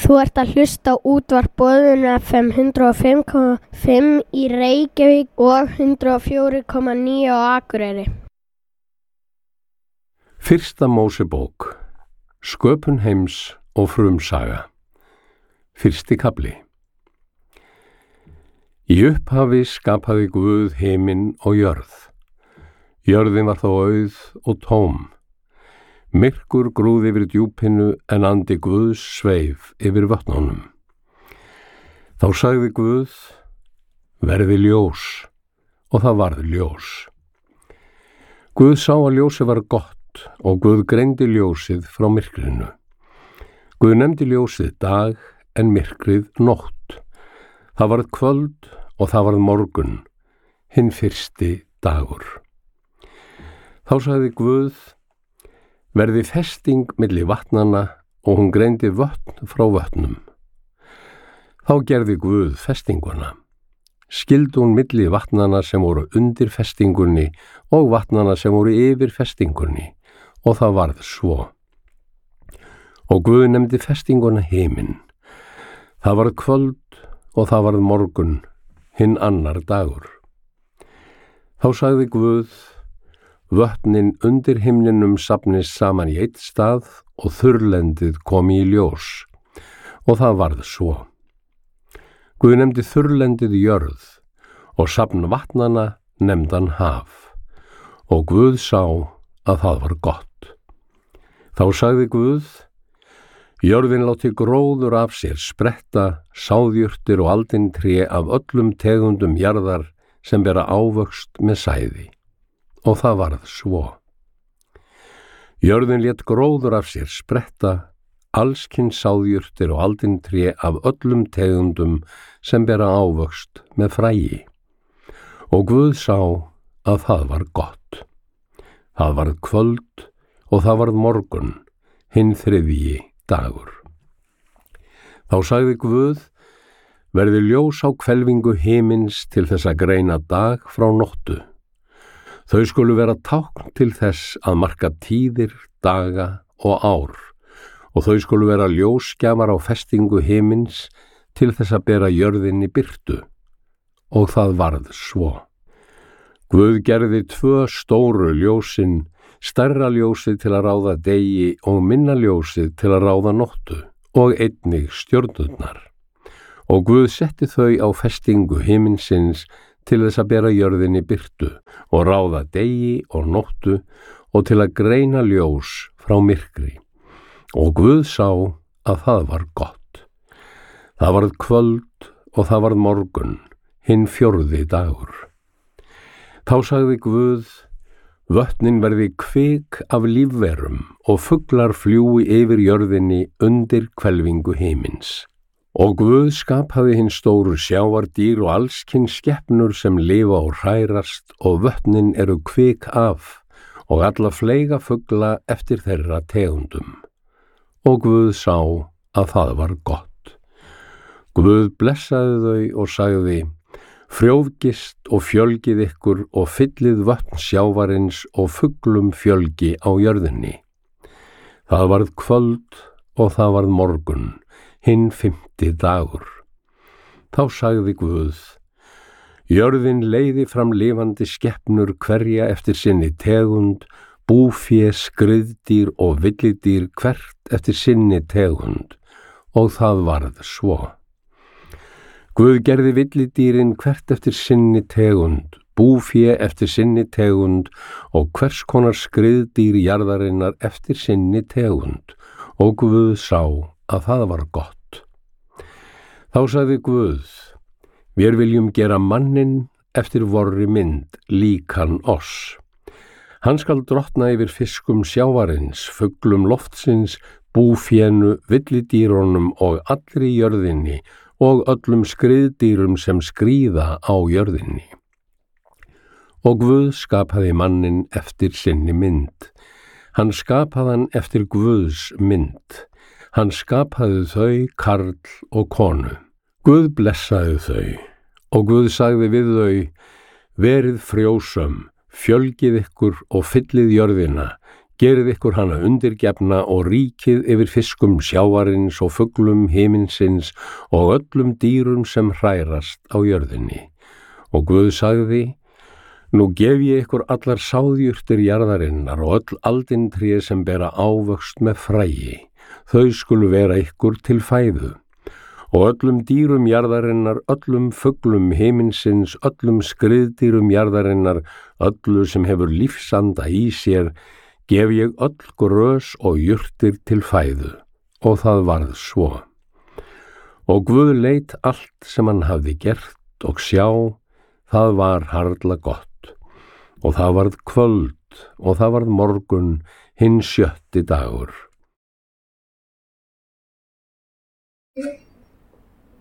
Þú ert að hlusta á útvarp Boðun FM 105,5 í Reykjavík og 104,9 á Akureyri. Fyrsta Mósebók, sköpun heims og frumsaga. Fyrsti kafli. Í upphafi skapaði Guð himinn og jörð. Jörðin var þó auð og tóm. Myrkur grúði yfir djúpinu en andi Guðs sveif yfir vötnunum. Þá sagði Guð, verði ljós, og það varð ljós. Guð sá að ljósið var gott og Guð greindi ljósið frá myrkrinu. Guð nefndi ljósið dag en myrkrið nótt. Það varð kvöld og það varð morgun, hinn fyrsti dagur. Þá sagði Guð, verði festing milli vatnanna og hún greindi vötn frá vötnum. Þá gerði Guð festinguna. Skildi hún milli vatnanna sem voru undir festingunni og vatnanna sem voru yfir festingunni, og það varð svo. Og Guð nefndi festinguna himinn. Það varð kvöld og það varð morgun, hinn annar dagur. Þá sagði Guð, vötnin undir himninum safnist saman í einn stað og þurrlendið kom í ljós, og það varð svo. Guð nefndi þurrlendið jörð og safn vatnanna nefndan haf, og Guð sá að það var gott. Þá sagði Guð, jörðin láti gróður af sér spretta, sáðjurtir og aldintré af öllum tegundum jarðar sem bera ávöxt með sæði. Og það varð svo. Jörðin lét gróður af sér spretta, allskyns sáðjurtir og aldintré af öllum tegundum sem bera ávöxt með fræi. Og Guð sá að það var gott. Það varð kvöld og það varð morgun, hinn þriðji dagur. Þá sagði Guð, verði ljós á hvelfingu himins til þess að greina dag frá nóttu. Þau skulu vera tákn til þess að marka tíðir, daga og ár, og þau skulu vera ljósgjafar á festingu himins til þess að bera jörðinni birtu, og það varð svo. Guð gerði 2 stóru ljósin, stærra ljósið til að ráða degi og minna ljósið til að ráða nóttu, og einnig stjörnurnar. Og Guð setti þau á festingu himinsins til þess að bera jörðinni birtu og ráða degi og nóttu og til að greina ljós frá myrkri. Og Guð sá að það var gott. Það varð kvöld og það varð morgun, hinn 4. dagur. Þá sagði Guð, vötnin verði kvik af lífverum og fuglar fljúi yfir jörðinni undir hvelfingu himins. Og Guð skapaði hinn stóru sjávardýr og allskyns skepnur sem lifa og hrærast og vötnin eru kvik af og alla fleyga fugla eftir þeirra tegundum. Og Guð sá að það var gott. Guð blessaði þau og sagði, frjóvgist og fjölgið ykkur og fyllið vötn sjávarins og fuglum fjölgi á jörðinni. Það varð kvöld og það varð morgun, hinn 5. dagur. Þá sagði Guð, jörðin leiði fram lifandi skepnur hverja eftir sinni tegund, búfé, skriðdýr og villidýr hvert eftir sinni tegund, og það varð svo. Guð gerði villidýrin hvert eftir sinni tegund, búfé eftir sinni tegund og hvers konar skriðdýr jarðarinnar eftir sinni tegund, og Guð sá að það var gott. Þá sagði Guð, vér viljum gera manninn eftir vorri mynd, líkan oss. Hann skal drottna yfir fiskum sjávarins, fuglum loftsins, búfénu, villidýrunum og allri jörðinni og öllum skriðdýrum sem skríða á jörðinni. Og Guð skapaði manninn eftir sinni mynd. Hann skapaði hann eftir Guðs mynd. Hann skapaði þau, karl og konu. Guð blessaði þau, og Guð sagði við þau, verið frjósöm, fjölgið ykkur og fyllið jörðina, Gerið ykkur hana undirgefna og ríkið yfir fiskum sjávarins og fuglum himinsins og öllum dýrum sem hrærast á jörðinni. Og Guð sagði: Nú gef ég ykkur allar sáðjurtir jarðarinnar og öll aldintré sem bera ávöxt með fræi. Þau skulu vera ykkur til fæðu. Og öllum dýrum jarðarinnar, öllum fuglum himinsins, öllum skriðdýrum jarðarinnar, öllu sem hefur lífsanda í sér, gef ég öll grös og jurtir til fæðu. Og það varð svo. Og Guð leit allt sem hann hafði gert og sjá, það var harla gott. Og það varð kvöld og það varð morgun, hinn 7. dagur.